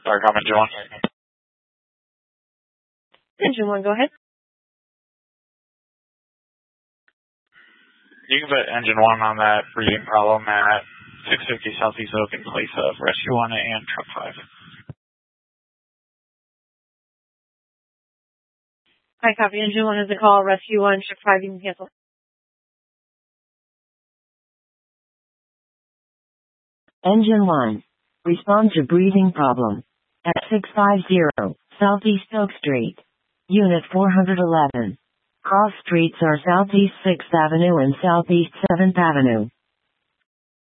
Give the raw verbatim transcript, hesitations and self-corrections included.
Sorry, come engine one. Engine one, go ahead. You can put engine one on that breathing problem at six fifty Southeast Oak in place of rescue one and truck five. I copy. Engine one has a call. Rescue one, truck five, you can cancel. Engine one. Respond to breathing problem. At six fifty Southeast Oak Street. Unit four eleven. Cross streets are Southeast sixth Avenue and Southeast seventh Avenue.